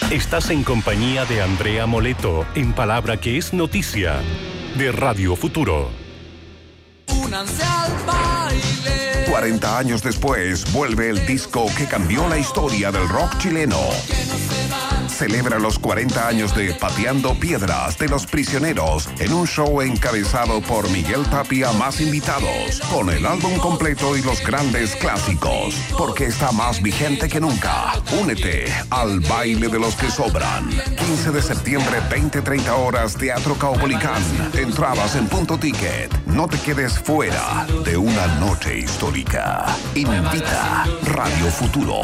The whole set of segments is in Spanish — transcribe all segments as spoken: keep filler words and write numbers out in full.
Estás en compañía de Andrea Moleto en Palabra que es Noticia de Radio Futuro. Únanse al baile. cuarenta años después, vuelve el disco que cambió la historia del rock chileno. Celebra los cuarenta años de Pateando Piedras de Los Prisioneros en un show encabezado por Miguel Tapia más invitados, con el álbum completo y los grandes clásicos, porque está más vigente que nunca. Únete al baile de los que sobran. quince de septiembre, veinte treinta horas, Teatro Caupolicán. Entradas en Punto Ticket. No te quedes fuera de una noche histórica. Invita Radio Futuro.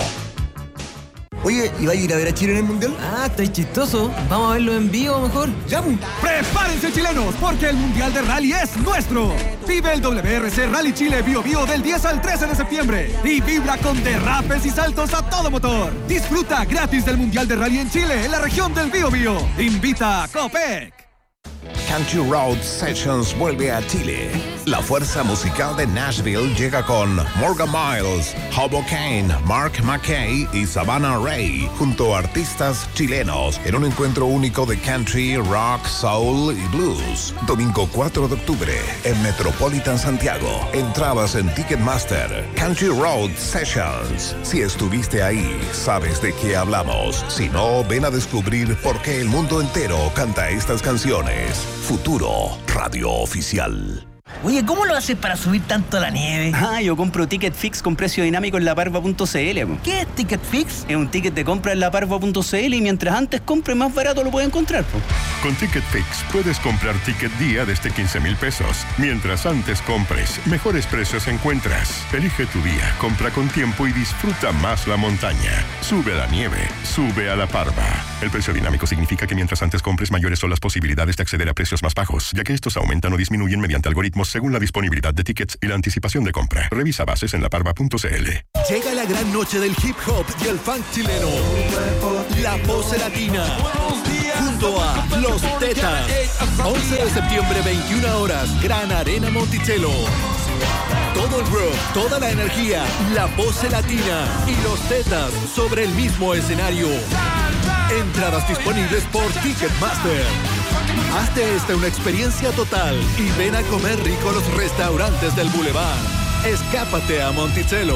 Oye, ¿y va a ir a ver a Chile en el Mundial? Ah, está chistoso. Vamos a verlo en vivo mejor. ¡Ya! ¡Prepárense, chilenos! Porque el Mundial de Rally es nuestro. Vive el W R C Rally Chile Bio Bio del diez al trece de septiembre. Y vibra con derrapes y saltos a todo motor. Disfruta gratis del Mundial de Rally en Chile, en la región del Bio Bio. Invita a Copec. Country Road Sessions vuelve a Chile. La fuerza musical de Nashville llega con Morgan Miles, Hobo Kane, Mark McKay y Savannah Ray, junto a artistas chilenos, en un encuentro único de country, rock, soul y blues. Domingo cuatro de octubre en Metropolitan Santiago. Entradas en Ticketmaster. Country Road Sessions. Si estuviste ahí, sabes de qué hablamos. Si no, ven a descubrir por qué el mundo entero canta estas canciones. Futuro Radio Oficial. Oye, ¿cómo lo haces para subir tanto la nieve? Ah, yo compro Ticket Fix con precio dinámico en laparva punto cl. ¿Qué es Ticket Fix? Es un ticket de compra en laparva punto cl y mientras antes compre, más barato lo puede encontrar. Po. Con Ticket Fix puedes comprar ticket día desde quince mil pesos. Mientras antes compres, mejores precios encuentras. Elige tu día, compra con tiempo y disfruta más la montaña. Sube a la nieve, sube a la parva. El precio dinámico significa que mientras antes compres, mayores son las posibilidades de acceder a precios más bajos, ya que estos aumentan o disminuyen mediante algoritmos según la disponibilidad de tickets y la anticipación de compra. Revisa bases en laparva punto cl. Llega la gran noche del hip hop y el funk chileno. La Pose Latina. Junto a Los Tetas. once de septiembre, veintiuna horas, Gran Arena Monticello. Todo el rock, toda la energía, La Pose Latina y Los Tetas sobre el mismo escenario. Entradas disponibles por Ticketmaster. Hazte esta una experiencia total y ven a comer rico a los restaurantes del Boulevard. Escápate a Monticello.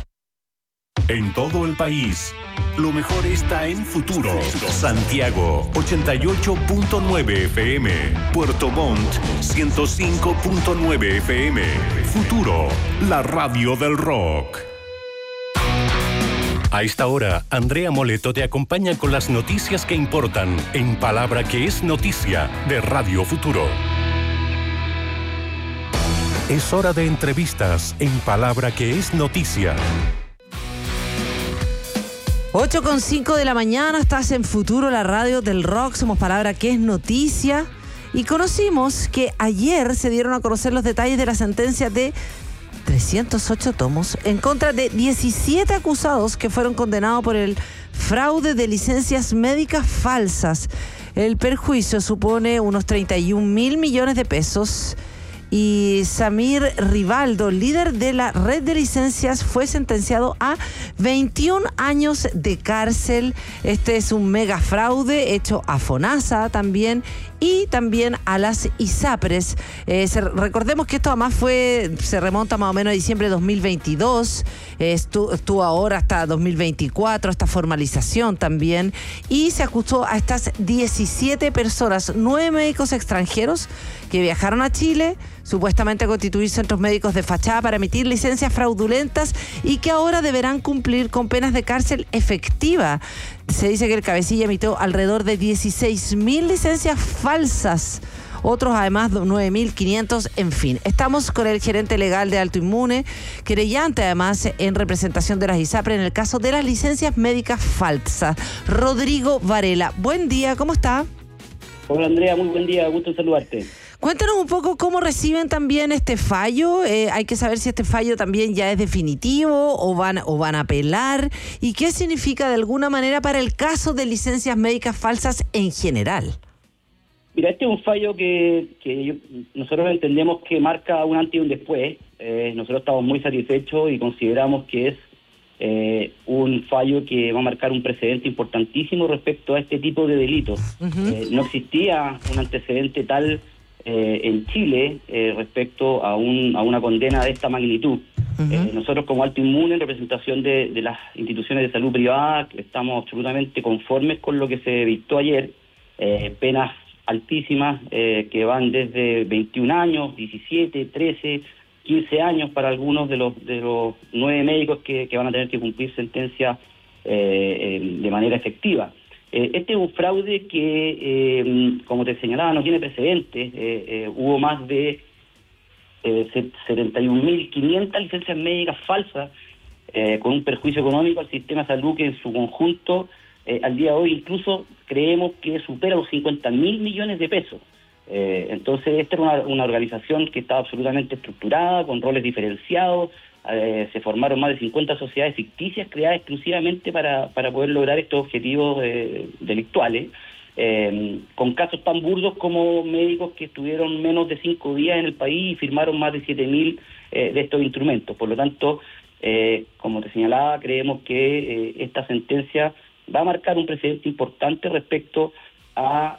En todo el país, lo mejor está en Futuro. Santiago, ochenta y ocho punto nueve F M. Puerto Montt, ciento cinco punto nueve F M. Futuro, la radio del rock. A esta hora, Andrea Moleto te acompaña con las noticias que importan en Palabra que es Noticia de Radio Futuro. Es hora de entrevistas en Palabra que es Noticia. ocho con cinco de la mañana, estás en Futuro, la radio del rock. Somos Palabra que es Noticia. Y conocimos que ayer se dieron a conocer los detalles de la sentencia de trescientos ocho tomos en contra de diecisiete acusados que fueron condenados por el fraude de licencias médicas falsas. El perjuicio supone unos treinta y un mil millones de pesos. Y Samir Rivaldo, líder de la red de licencias, fue sentenciado a veintiún años de cárcel. Este es un mega fraude hecho a FONASA también y también a las ISAPRES. Eh, se, recordemos que esto además fue, se remonta más o menos a diciembre de dos mil veintidós, eh, estuvo, estuvo ahora hasta dos mil veinticuatro, esta formalización también, y se acusó a estas diecisiete personas, nueve médicos extranjeros que viajaron a Chile, supuestamente a constituir centros médicos de fachada para emitir licencias fraudulentas y que ahora deberán cumplir con penas de cárcel efectiva. Se dice que el cabecilla emitió alrededor de dieciséis mil licencias falsas, otros además nueve mil quinientos, en fin. Estamos con el gerente legal de Alto Inmune, querellante además en representación de las ISAPRE en el caso de las licencias médicas falsas, Rodrigo Varela. Buen día, ¿cómo está? Hola Andrea, muy buen día, gusto en saludarte. Cuéntanos un poco cómo reciben también este fallo. Eh, hay que saber si este fallo también ya es definitivo o van, o van a apelar. ¿Y qué significa de alguna manera para el caso de licencias médicas falsas en general? Mira, este es un fallo que, que yo, nosotros entendemos que marca un antes y un después. Eh, nosotros estamos muy satisfechos y consideramos que es eh, un fallo que va a marcar un precedente importantísimo respecto a este tipo de delitos. Uh-huh. Eh, no existía un antecedente tal eh, en Chile eh, respecto a, un, a una condena de esta magnitud. Uh-huh. Eh, nosotros como Alto Inmune, en representación de, de las instituciones de salud privada, estamos absolutamente conformes con lo que se dictó ayer, eh, penas altísimas eh, que van desde veintiún años, diecisiete, trece, quince años para algunos de los de los nueve médicos que, que van a tener que cumplir sentencia eh, eh, de manera efectiva. Eh, este es un fraude que, eh, como te señalaba, no tiene precedentes. Eh, eh, hubo más de eh, setenta y un mil quinientas licencias médicas falsas eh, con un perjuicio económico al sistema de salud que en su conjunto eh, al día de hoy incluso creemos que supera los cincuenta mil millones de pesos. Eh, entonces, esta era una, una organización que estaba absolutamente estructurada, con roles diferenciados. Eh, se formaron más de cincuenta sociedades ficticias creadas exclusivamente para, para poder lograr estos objetivos eh, delictuales, eh, con casos tan burdos como médicos que estuvieron menos de cinco días en el país y firmaron más de siete mil eh, de estos instrumentos. Por lo tanto, eh, como te señalaba, creemos que eh, esta sentencia va a marcar un precedente importante respecto a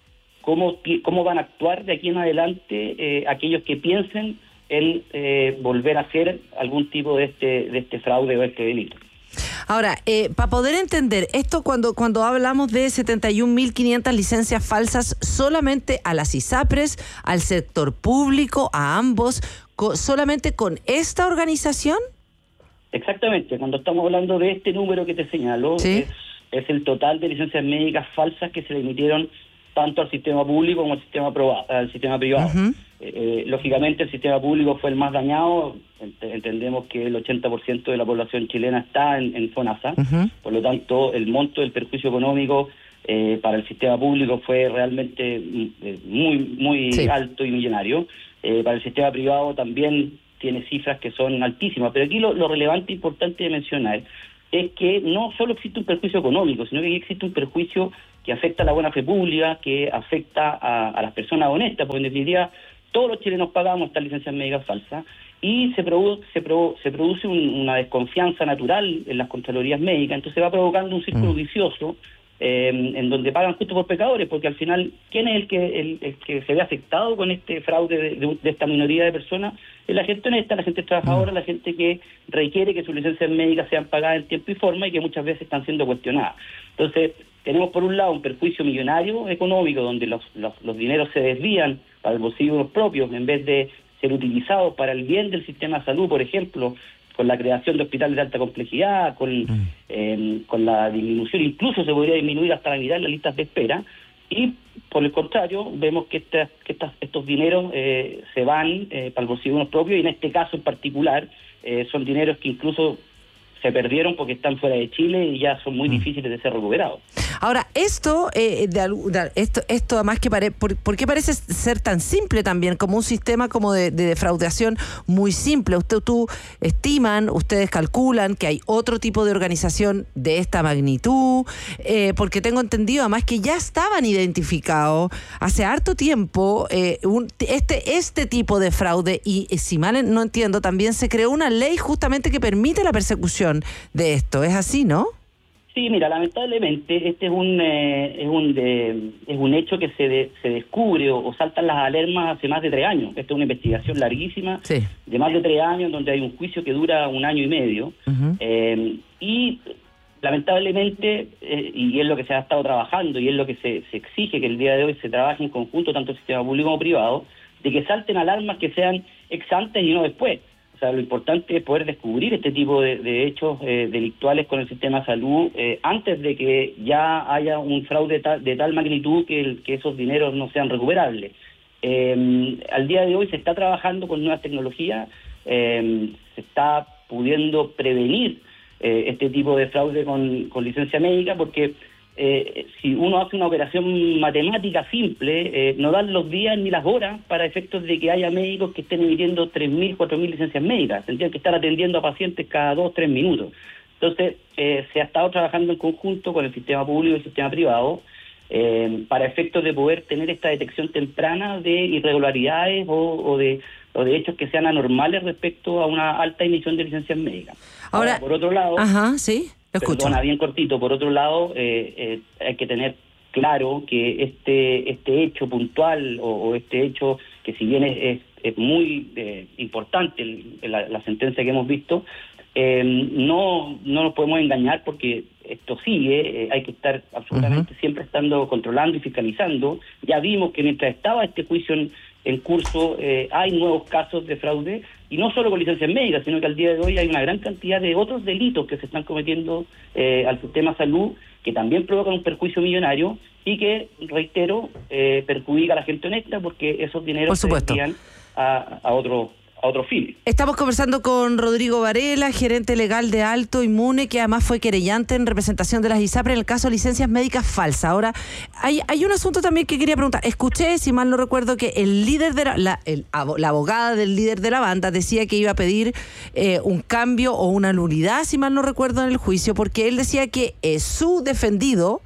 Cómo, cómo van a actuar de aquí en adelante eh, aquellos que piensen en eh, volver a hacer algún tipo de este de este fraude o este delito. Ahora, eh, para poder entender esto, cuando cuando hablamos de setenta y un mil quinientas licencias falsas, solamente a las ISAPRES, al sector público, a ambos, co- solamente con esta organización. Exactamente, cuando estamos hablando de este número que te señalo, ¿sí? es, es el total de licencias médicas falsas que se le emitieron tanto al sistema público como al sistema, proba, al sistema privado. Uh-huh. Eh, lógicamente el sistema público fue el más dañado. Ent- entendemos que el ochenta por ciento de la población chilena está en, en FONASA. Uh-huh. Por lo tanto, el monto del perjuicio económico eh, para el sistema público fue realmente eh, muy muy sí. alto y millonario. Eh, para el sistema privado también tiene cifras que son altísimas. Pero aquí lo, lo relevante e importante de mencionar es que no solo existe un perjuicio económico, sino que existe un perjuicio que afecta a la buena fe pública, que afecta a, a las personas honestas, porque en definitiva todos los chilenos pagamos estas licencias médicas falsas y se, produ- se, pro- se produce un, una desconfianza natural en las contralorías médicas, entonces va provocando un círculo mm. vicioso eh, en donde pagan justo por pecadores, porque al final, ¿quién es el que el, el que se ve afectado con este fraude de, de, de esta minoría de personas? Es la gente honesta, la gente trabajadora, mm. la gente que requiere que sus licencias médicas sean pagadas en tiempo y forma y que muchas veces están siendo cuestionadas. Entonces, tenemos por un lado un perjuicio millonario económico donde los, los, los dineros se desvían para el bolsillo de los propios en vez de ser utilizados para el bien del sistema de salud, por ejemplo, con la creación de hospitales de alta complejidad, con, mm. eh, con la disminución, incluso se podría disminuir hasta la mitad las listas de espera, y por el contrario, vemos que, esta, que estas, estos dineros eh, se van eh, para el bolsillo de los propios, y en este caso en particular eh, son dineros que incluso se perdieron porque están fuera de Chile y ya son muy difíciles de ser recuperados. Ahora, esto, eh, de, de, esto, esto además que pare, por, ¿por qué parece ser tan simple también, como un sistema como de, de defraudación muy simple? Usted, tú estiman, ustedes calculan que hay otro tipo de organización de esta magnitud, eh, porque tengo entendido además que ya estaban identificados hace harto tiempo eh, un, este, este tipo de fraude y, si mal no entiendo, también se creó una ley justamente que permite la persecución de esto. ¿Es así, no? Sí, mira, lamentablemente este es un eh, es un de, es un hecho que se de, se descubre o, o saltan las alarmas hace más de tres años. Esta es una investigación larguísima, sí. de más de tres años, donde hay un juicio que dura un año y medio. Uh-huh. Eh, y lamentablemente, eh, y es lo que se ha estado trabajando, y es lo que se, se exige que el día de hoy se trabaje en conjunto, tanto el sistema público como privado, de que salten alarmas que sean ex antes y no después. O sea, lo importante es poder descubrir este tipo de, de hechos eh, delictuales con el sistema de salud eh, antes de que ya haya un fraude ta- de tal magnitud que, el, que esos dineros no sean recuperables. Eh, al día de hoy se está trabajando con nuevas tecnologías, eh, se está pudiendo prevenir eh, este tipo de fraude con, con licencia médica, porque Eh, si uno hace una operación matemática simple, eh, no dan los días ni las horas para efectos de que haya médicos que estén emitiendo tres mil, cuatro mil licencias médicas. Tendrían que estar atendiendo a pacientes cada dos, tres minutos. Entonces, eh, se ha estado trabajando en conjunto con el sistema público y el sistema privado eh, para efectos de poder tener esta detección temprana de irregularidades o, o de o de hechos que sean anormales respecto a una alta emisión de licencias médicas. Ahora, Ahora por otro lado, ajá, sí, lo escucho. Perdona, bien cortito, por otro lado, eh, eh, hay que tener claro que este este hecho puntual o, o este hecho que si bien es, es, es muy eh, importante el, la, la sentencia que hemos visto, eh, no no nos podemos engañar porque esto sigue, eh, hay que estar absolutamente uh-huh. siempre estando controlando y fiscalizando. Ya vimos que mientras estaba este juicio en, en curso, eh, hay nuevos casos de fraude, y no solo con licencias médicas, sino que al día de hoy hay una gran cantidad de otros delitos que se están cometiendo eh, al sistema salud, que también provocan un perjuicio millonario y que, reitero, eh, perjudica a la gente honesta porque esos dineros se desvían a, a otro a otro fin. Estamos conversando con Rodrigo Varela, gerente legal de Alto Inmune, que además fue querellante en representación de las ISAPRE en el caso de licencias médicas falsas. Ahora, hay, hay un asunto también que quería preguntar. Escuché, si mal no recuerdo, que el líder de la, la, el, la abogada del líder de la banda decía que iba a pedir eh, un cambio o una nulidad, si mal no recuerdo, en el juicio, porque él decía que eh, su defendido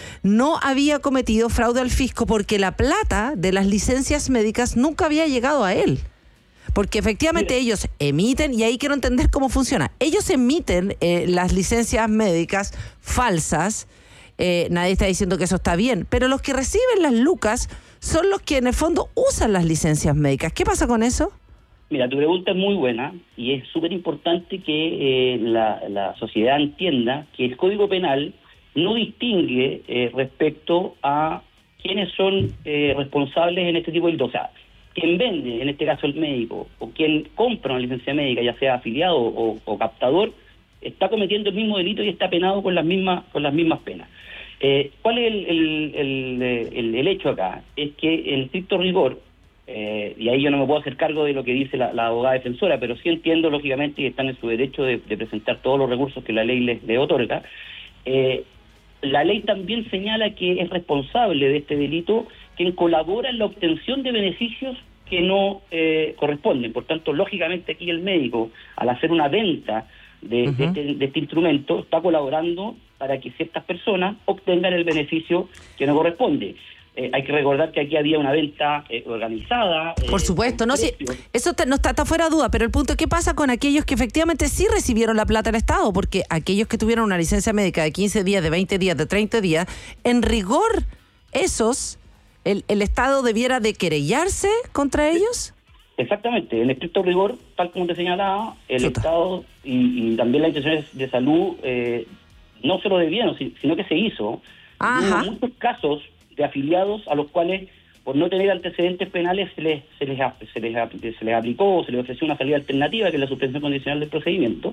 no había cometido fraude al fisco porque la plata de las licencias médicas nunca había llegado a él. Porque efectivamente Mira. ellos emiten, y ahí quiero entender cómo funciona. Ellos emiten eh, las licencias médicas falsas, eh, nadie está diciendo que eso está bien, pero los que reciben las lucas son los que en el fondo usan las licencias médicas. ¿Qué pasa con eso? Mira, tu pregunta es muy buena y es súper importante que eh, la, la sociedad entienda que el Código Penal no distingue eh, respecto a quiénes son eh, responsables en este tipo de delitos. O sea, quien vende, en este caso el médico, o quien compra una licencia médica, ya sea afiliado o, o captador, está cometiendo el mismo delito y está penado con las mismas con las mismas penas. Eh, ¿Cuál es el, el, el, el, el hecho acá? Es que en estricto rigor, eh, y ahí yo no me puedo hacer cargo de lo que dice la, la abogada defensora, pero sí entiendo lógicamente que están en su derecho de, de presentar todos los recursos que la ley les, les otorga. Eh, la ley también señala que es responsable de este delito quien colabora en la obtención de beneficios que no eh, corresponden. Por tanto, lógicamente aquí el médico, al hacer una venta de, uh-huh. de, este, de este instrumento, está colaborando para que ciertas personas obtengan el beneficio que no corresponde. Eh, hay que recordar que aquí había una venta eh, organizada. Por eh, supuesto, no, sí, eso te, no está, está fuera de duda, pero el punto es qué pasa con aquellos que efectivamente sí recibieron la plata del Estado, porque aquellos que tuvieron una licencia médica de quince días, de veinte días, de treinta días, en rigor, esos... ¿El, ¿El Estado debiera de querellarse contra ellos? Exactamente, en estricto rigor, tal como te señalaba, el Chuta. Estado y, y también las instituciones de salud eh, no se lo debieron, sino que se hizo. Ajá. Hubo muchos casos de afiliados a los cuales, por no tener antecedentes penales, se les, se les, se les, se les aplicó o se les ofreció una salida alternativa, que es la suspensión condicional del procedimiento.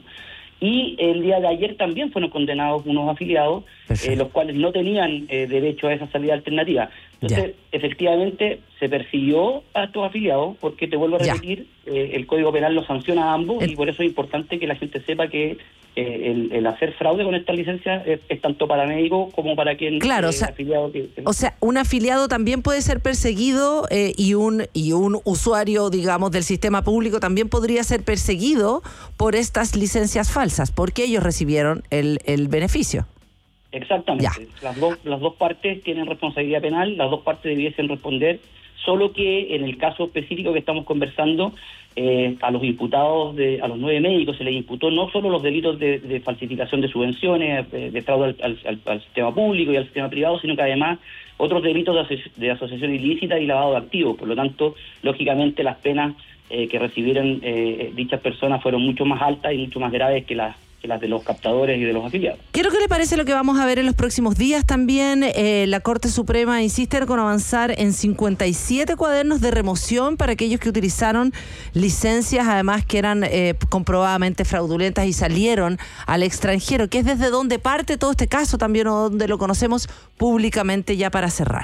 Y el día de ayer también fueron condenados unos afiliados, eh, los cuales no tenían eh, derecho a esa salida alternativa. Entonces, ya. efectivamente, se persiguió a estos afiliados, porque te vuelvo a repetir, eh, el Código Penal los sanciona a ambos, el... y por eso es importante que la gente sepa que eh, el, el hacer fraude con esta licencia es, es tanto para médicos como para quien claro, eh, o sea, afiliado. Que, que... O sea, un afiliado también puede ser perseguido eh, y un y un usuario, digamos, del sistema público también podría ser perseguido por estas licencias falsas, porque ellos recibieron el, el beneficio. Exactamente. Ya. Las dos, las dos partes tienen responsabilidad penal, las dos partes debiesen responder, solo que en el caso específico que estamos conversando, eh, a los imputados, de, a los nueve médicos se les imputó no solo los delitos de, de falsificación de subvenciones, de, de fraude al, al, al sistema público y al sistema privado, sino que además otros delitos de, aso de asociación ilícita y lavado de activos. Por lo tanto, lógicamente las penas eh, que recibieron eh, dichas personas fueron mucho más altas y mucho más graves que las que las de los captadores y de los afiliados. ¿Qué es lo que le parece lo que vamos a ver en los próximos días también? Eh, la Corte Suprema insiste con avanzar en cincuenta y siete cuadernos de remoción para aquellos que utilizaron licencias, además que eran eh, comprobadamente fraudulentas y salieron al extranjero, que es desde donde parte todo este caso también, o donde lo conocemos públicamente, ya para cerrar.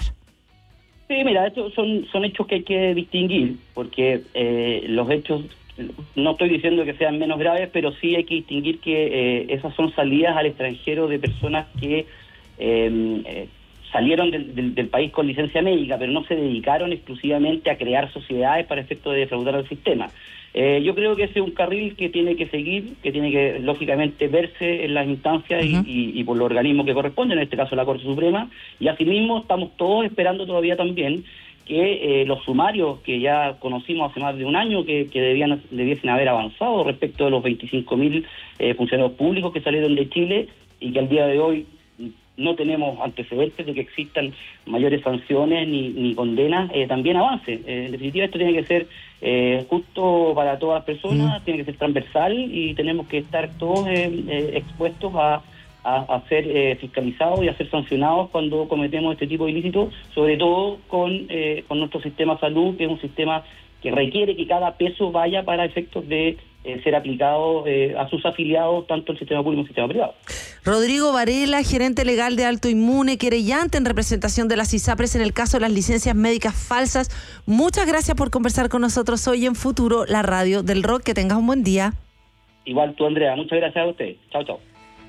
Sí, mira, estos son, son hechos que hay que distinguir, porque eh, los hechos... No estoy diciendo que sean menos graves, pero sí hay que distinguir que eh, esas son salidas al extranjero de personas que eh, eh, salieron del, del, del país con licencia médica, pero no se dedicaron exclusivamente a crear sociedades para efectos de defraudar al sistema. Eh, yo creo que ese es un carril que tiene que seguir, que tiene que, lógicamente, verse en las instancias uh-huh. y, y, y por los organismos que corresponden, en este caso la Corte Suprema, y asimismo estamos todos esperando todavía también que eh, los sumarios que ya conocimos hace más de un año, que, que debían, debiesen haber avanzado respecto de los veinticinco mil eh, funcionarios públicos que salieron de Chile y que al día de hoy no tenemos antecedentes de que existan mayores sanciones ni, ni condenas, eh, también avance. Eh, en definitiva, esto tiene que ser eh, justo para todas las personas, mm. tiene que ser transversal y tenemos que estar todos eh, eh, expuestos a, a, a ser eh, fiscalizados y a ser sancionados cuando cometemos este tipo de ilícitos, sobre todo con, eh, con nuestro sistema de salud, que es un sistema que requiere que cada peso vaya para efectos de eh, ser aplicado eh, a sus afiliados, tanto el sistema público como el sistema privado. Rodrigo Varela, gerente legal de Alto Inmune, querellante en representación de las ISAPRES en el caso de las licencias médicas falsas. Muchas gracias por conversar con nosotros hoy en Futuro, la radio del rock. Que tengas un buen día. Igual tú, Andrea. Muchas gracias a usted. Chao, chao.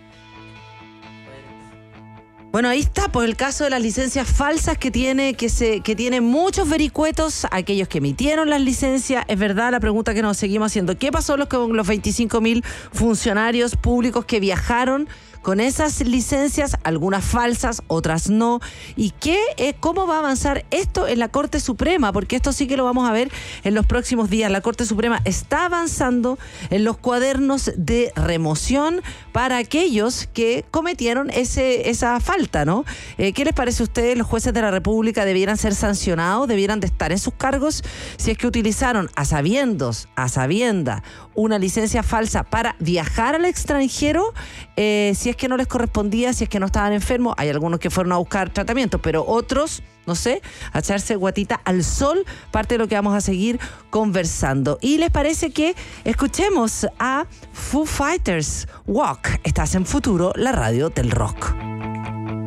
Bueno, ahí está, pues el caso de las licencias falsas que tiene, que se, que tiene muchos vericuetos, aquellos que emitieron las licencias. Es verdad la pregunta que nos seguimos haciendo. ¿Qué pasó con los veinticinco mil funcionarios públicos que viajaron con esas licencias, algunas falsas, otras no? ¿Y qué, eh, cómo va a avanzar esto en la Corte Suprema? Porque esto sí que lo vamos a ver en los próximos días. La Corte Suprema está avanzando en los cuadernos de remoción para aquellos que cometieron ese, esa falta, ¿no? Eh, ¿Qué les parece a ustedes? ¿Los jueces de la República debieran ser sancionados? ¿Debieran de estar en sus cargos? Si es que utilizaron a sabiendos, a sabienda, una licencia falsa para viajar al extranjero, eh, si es que no les correspondía, si es que no estaban enfermos. Hay algunos que fueron a buscar tratamiento, pero otros, no sé, a echarse guatita al sol, parte de lo que vamos a seguir conversando. ¿Y les parece que escuchemos a Foo Fighters, Walk? Estás en Futuro, la radio del rock.